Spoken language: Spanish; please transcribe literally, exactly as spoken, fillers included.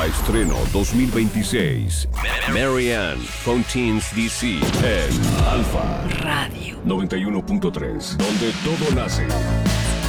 Estreno dos mil veintiséis. Marianne Fountains D C en Alfa Radio noventa y uno punto tres, donde todo nace.